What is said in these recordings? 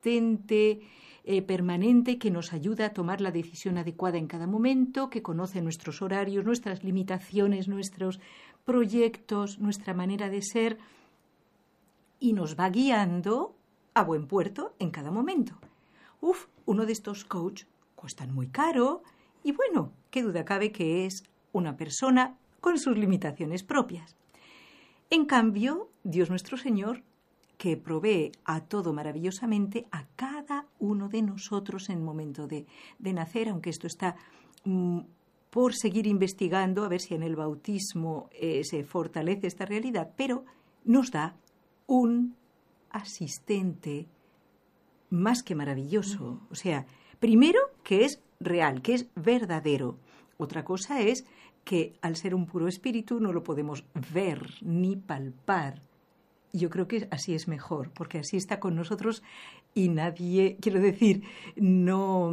asistente permanente que nos ayuda a tomar la decisión adecuada en cada momento, que conoce nuestros horarios, nuestras limitaciones, nuestros proyectos, nuestra manera de ser y nos va guiando a buen puerto en cada momento. Uno de estos coaches cuestan muy caro y bueno, qué duda cabe que es una persona con sus limitaciones propias. En cambio, Dios nuestro Señor, que provee a todo maravillosamente a cada uno de nosotros en el momento de nacer, aunque esto está por seguir investigando, a ver si en el bautismo se fortalece esta realidad, pero nos da un asistente más que maravilloso. O sea, primero que es real, que es verdadero. Otra cosa es que al ser un puro espíritu no lo podemos ver ni palpar. Yo creo que así es mejor, porque así está con nosotros y nadie, quiero decir, no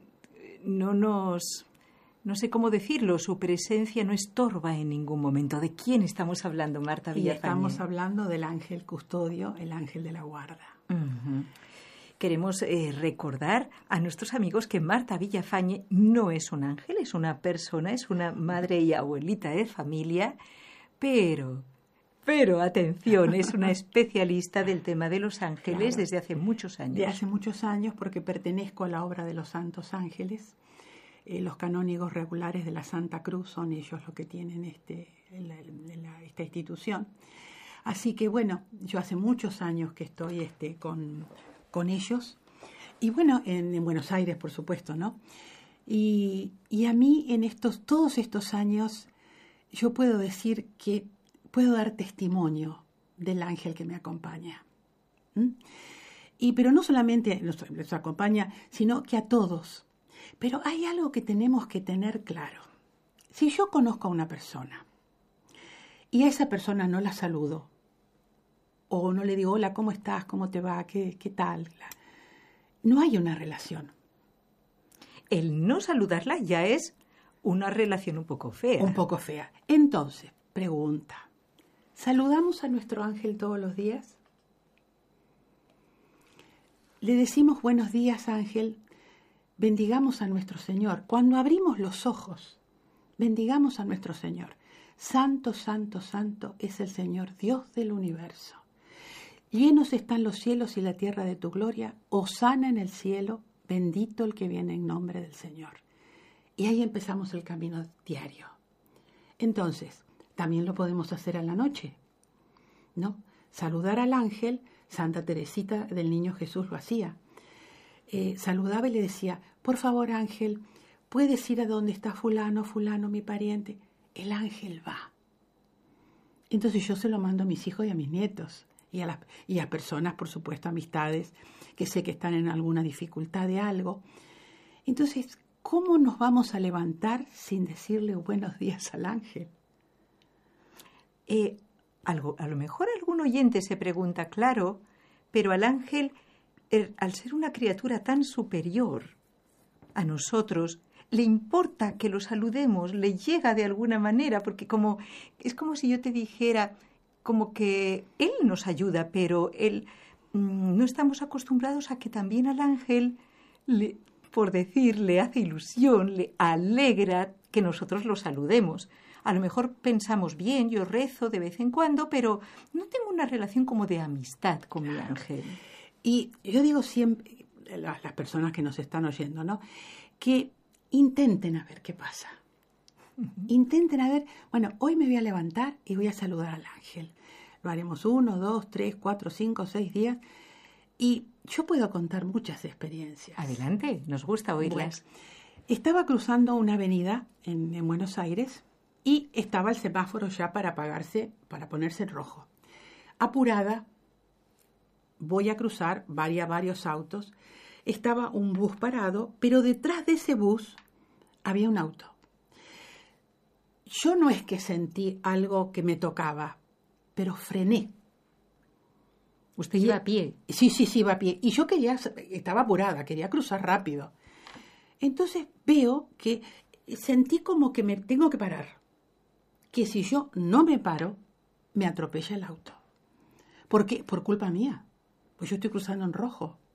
sé cómo decirlo, su presencia no estorba en ningún momento. ¿De quién estamos hablando, Marta Villafañe? Estamos hablando del ángel custodio, el ángel de la guarda. Uh-huh. Queremos recordar a nuestros amigos que Marta Villafañe no es un ángel, es una persona, es una madre y abuelita de familia, pero atención, es una especialista del tema de los ángeles desde hace muchos años. De hace muchos años, porque pertenezco a la obra de los santos ángeles. Los canónigos regulares de la Santa Cruz son ellos los que tienen esta institución. Así que bueno, yo hace muchos años que estoy con ellos, y bueno, en Buenos Aires, por supuesto, ¿no? Y a mí todos estos años, yo puedo decir que puedo dar testimonio del ángel que me acompaña. Pero no solamente nos acompaña, sino que a todos. Pero hay algo que tenemos que tener claro. Si yo conozco a una persona y a esa persona no la saludo, o no le digo, hola, ¿cómo estás? ¿Cómo te va? ¿Qué tal? No hay una relación. El no saludarla ya es una relación un poco fea. Un poco fea. Entonces, pregunta, ¿saludamos a nuestro ángel todos los días? Le decimos buenos días, ángel, bendigamos a nuestro Señor. Cuando abrimos los ojos, bendigamos a nuestro Señor. Santo, santo, santo es el Señor, Dios del universo. Llenos están los cielos y la tierra de tu gloria. Hosana en el cielo, bendito el que viene en nombre del Señor. Y ahí empezamos el camino diario. Entonces, también lo podemos hacer a la noche, ¿no? Saludar al ángel, Santa Teresita del Niño Jesús lo hacía. Saludaba y le decía, por favor, ángel, ¿puedes ir a donde está fulano, mi pariente? El ángel va. Entonces yo se lo mando a mis hijos y a mis nietos. Y a personas, por supuesto, amistades, que sé que están en alguna dificultad de algo. Entonces, ¿cómo nos vamos a levantar sin decirle buenos días al ángel? A lo mejor algún oyente se pregunta, claro, pero al ángel, al ser una criatura tan superior a nosotros, le importa que lo saludemos, le llega de alguna manera, porque es como si yo te dijera, como que él nos ayuda, pero no estamos acostumbrados a que también al ángel, por decir, le hace ilusión, le alegra que nosotros lo saludemos. A lo mejor pensamos bien, yo rezo de vez en cuando, pero no tengo una relación como de amistad con mi ángel. Y yo digo siempre, las personas que nos están oyendo, ¿no?, que intenten a ver qué pasa. Intenten a ver, bueno, hoy me voy a levantar y voy a saludar al ángel. Lo haremos 1, 2, 3, 4, 5, 6 días. Y yo puedo contar muchas experiencias. Adelante, nos gusta oírlas. Bueno, estaba cruzando una avenida en Buenos Aires y estaba el semáforo ya para apagarse, para ponerse en rojo. Apurada, voy a cruzar varios autos. Estaba un bus parado, pero detrás de ese bus había un auto. Yo no es que sentí algo que me tocaba, pero frené. ¿Usted iba a pie? Sí, iba a pie. Y yo estaba apurada, quería cruzar rápido. Entonces veo que sentí como que me tengo que parar. Que si yo no me paro, me atropella el auto. ¿Por qué? Por culpa mía. Pues yo estoy cruzando en rojo.